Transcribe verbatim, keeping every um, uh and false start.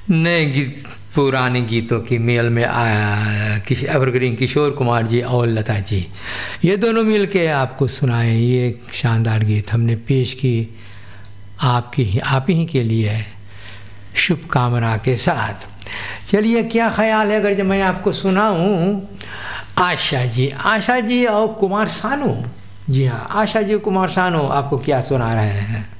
नए गीत पुराने गीतों की मेल में आया किश एवरग्रीन किशोर कुमार जी और लता जी, ये दोनों मिल के आपको सुनाए। ये शानदार गीत हमने पेश की आपकी ही आप ही के लिए शुभकामना के साथ। चलिए, क्या ख्याल है अगर जब मैं आपको सुनाऊं आशा जी आशा जी और कुमार सानू। जी हाँ, आशा जी कुमार सानू आपको क्या सुना रहे हैं।